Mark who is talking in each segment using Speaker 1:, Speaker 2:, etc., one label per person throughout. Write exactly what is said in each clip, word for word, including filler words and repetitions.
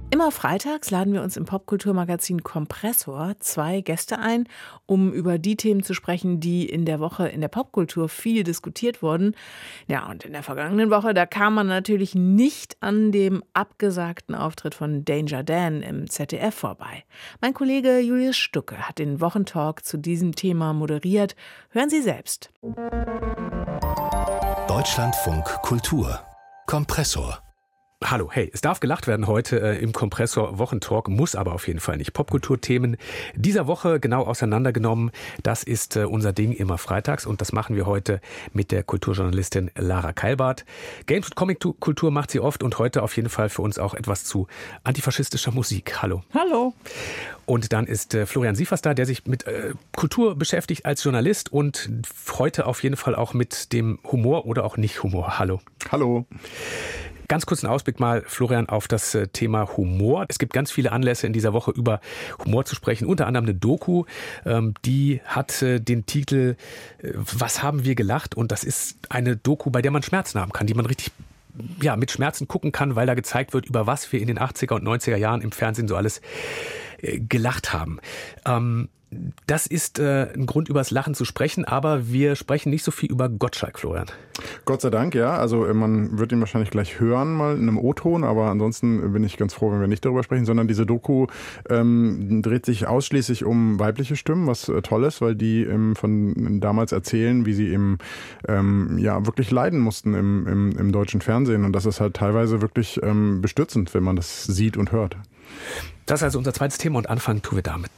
Speaker 1: Immer freitags laden wir uns im Popkulturmagazin Kompressor zwei Gäste ein, um über die Themen zu sprechen, die in der Woche in der Popkultur viel diskutiert wurden. Ja, und in der vergangenen Woche, da kam man natürlich nicht an dem abgesagten Auftritt von Danger Dan im Z D F vorbei. Mein Kollege Julius Stucke hat den Wochentalk zu diesem Thema moderiert. Hören Sie selbst.
Speaker 2: Deutschlandfunk Kultur Kompressor.
Speaker 3: Hallo, hey, es darf gelacht werden heute äh, im Kompressor Wochentalk, muss aber auf jeden Fall nicht. Popkulturthemen dieser Woche genau auseinandergenommen, das ist äh, unser Ding immer freitags und das machen wir heute mit der Kulturjournalistin Lara Keilbart. Games- und Comic-Kultur macht sie oft und heute auf jeden Fall für uns auch etwas zu antifaschistischer Musik. Hallo.
Speaker 1: Hallo. Und
Speaker 3: dann ist äh, Florian Sievers da, der sich mit äh, Kultur beschäftigt als Journalist und heute auf jeden Fall auch mit dem Humor oder auch nicht Humor. Hallo.
Speaker 4: Hallo.
Speaker 3: Ganz kurz ein Ausblick mal, Florian, auf das Thema Humor. Es gibt ganz viele Anlässe in dieser Woche über Humor zu sprechen, unter anderem eine Doku, die hat den Titel Was haben wir gelacht? Und das ist eine Doku, bei der man Schmerzen haben kann, die man richtig ja, mit Schmerzen gucken kann, weil da gezeigt wird, über was wir in den achtziger und neunziger Jahren im Fernsehen so alles gelacht haben. Ähm, Das ist äh, ein Grund, über das Lachen zu sprechen, aber wir sprechen nicht so viel über Gottschalk, Florian.
Speaker 4: Gott sei Dank, ja. Also man wird ihn wahrscheinlich gleich hören, mal in einem O-Ton, aber ansonsten bin ich ganz froh, wenn wir nicht darüber sprechen, sondern diese Doku ähm, dreht sich ausschließlich um weibliche Stimmen, was äh, toll ist, weil die ähm, von damals erzählen, wie sie eben ähm, ja, wirklich leiden mussten im, im, im deutschen Fernsehen. Und das ist halt teilweise wirklich ähm, bestürzend, wenn man das sieht und hört.
Speaker 3: Das ist also unser zweites Thema und anfangen tun wir damit.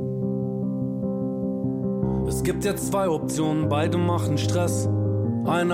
Speaker 5: Es gibt jetzt zwei Optionen, beide machen Stress. Eine